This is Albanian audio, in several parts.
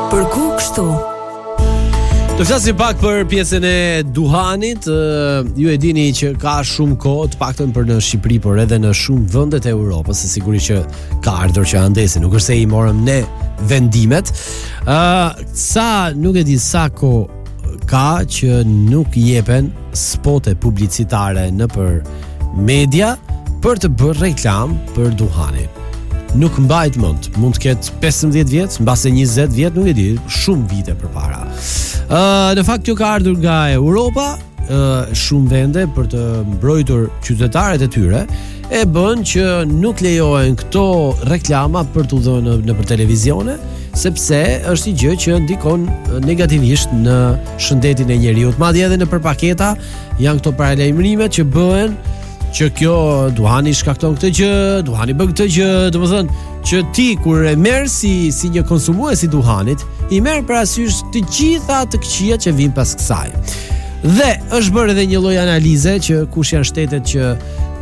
Përku kështu? Të flasim pak për pjesën e duhanit. Ju e dini që ka shumë kohë, të paktën për në Shqipëri, por edhe në shumë vendet e Europës, se sigurisht që ka ardhur që andesi, nuk është se i morëm ne vendimet. Nuk e di sa kohë ka që nuk jepen spote publicitare në për media për të bërë reklam për duhanin. Nuk mbajt mund të ketë 15 vjet, mbase 20 vjet, nuk e di, shumë vite përpara. Në fakt kjo ka ardhur nga Europa, shumë vende për të mbrojtur qytetarët e tyre, e bën që nuk lejohen këto reklama për të dhënë në për televizione, sepse është një gjë që ndikon negativisht në shëndetin e njeriut. Madje edhe në për paketa janë këto paralajmërimet që bëhen që kjo duhani shkakton këtë gjë, duhani bën këtë gjë, domethënë që ti kur e merr si një konsumues i duhanit, i merr parasysh të gjitha të këqijat që vijnë pas kësaj. Dhe është bërë edhe një lloj analize që kush janë shtetet që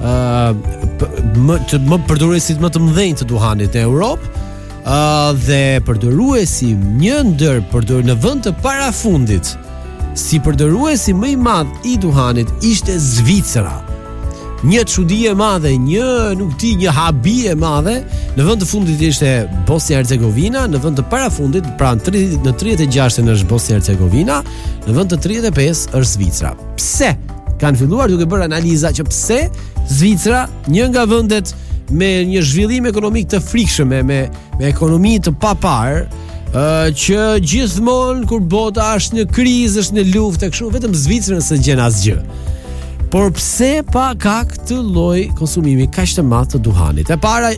më përdoruesit më të mëdhenj të duhanit në Europë, dhe përdoruesi një ndër në vend të parafundit si përdoruesi më i madh i duhanit ishte Zvicra. Një çudi e madhe, një habi e madhe. Në vend të fundit ishte Bosnia-Hercegovina, në vend të parafundit, pra në 36-ën është Bosnia-Hercegovina, në vend të 35 është Zvicra. Pse? Kanë filluar duke bërë analiza që pse Zvicra, një nga vendet me një zhvillim ekonomik të frikshëm, me ekonomi të papar, që gjithmonë kur bota është në krizë, është në luftë, kështu vetëm Zvicrën s'e gjen asgjë. Por pse pa ka këtë lloj konsumimi kaq të madh të duhanit? E para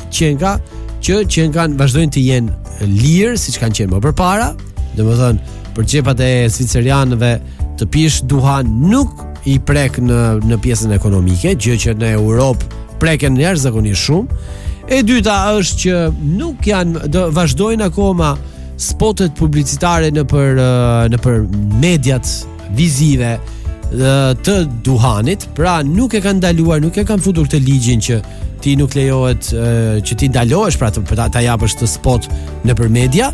qenë vazhdojnë të jenë lirë siç kanë qenë më përpara, domethënë për xhepat e zvicerianëve të pish duhan nuk i prek në pjesën ekonomike, gjë që në Europë preken jashtëzakonisht shumë. E dyta është që nuk vazhdojnë akoma spotet publicitare në për mediat vizive të duhanit, pra nuk e kanë ndaluar, nuk e kanë futur këtë ligjin që ti nuk lejohet që ti ndalohesh pra ta japësh të spot në për media.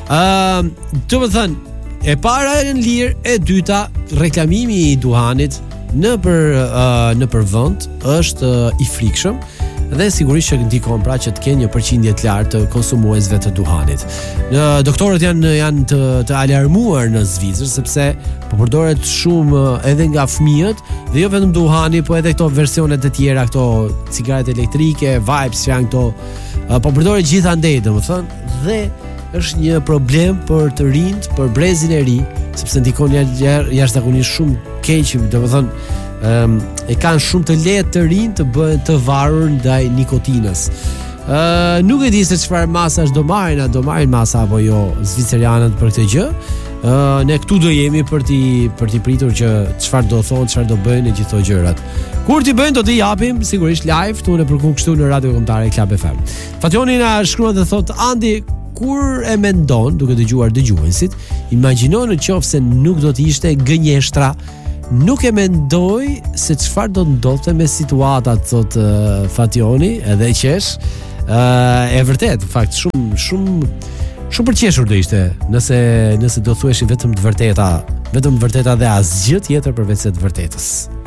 Do të thënë, e para e në lirë, e dyta reklamimi i duhanit në për vend është i frikshëm dhe sigurisht që ndikon pra që të kenë një përqindje të lartë të konsumuesve të duhanit. Doktorët janë të alarmuar në Zvicër sepse po përdoret shumë edhe nga fëmijët dhe jo vetëm duhani, po edhe këto versionet e tjera, këto cigaret elektrike, vapes, janë këto po përdoret gjithandej, domethënë, dhe është një problem për të rinjt, për brezin e ri, sepse ndikon jashtëzakonisht shumë keq, domethënë e kanë shumë të lehtë të rinj të bëhen të varur ndaj nikotinës. Nuk e di se çfarë masash do marrin masa apo jo zvicerianët për këtë gjë. Ne këtu do jemi për t'i pritur që çfarë do thonë, çfarë do bëjnë e gjithë këto gjërat. Kur t'i bëjnë do t'i japim sigurisht live këtu në Përkun kështu në Radio Kombëtare Club FM. Fationi na shkruan dhe thotë Andi, kur e mendon duke dëgjuar dëgjuesit, imagjino në qoftë se nuk do të ishte gënjeshtra. Nuk e mendoj se çfarë do ndodhte me situatat, thot Fationi, edhe qesh. E vërtet, në fakt shumë përqeshur do ishte nëse do thuheshi vetëm të vërteta dhe asgjë tjetër përveç se të vërtetës.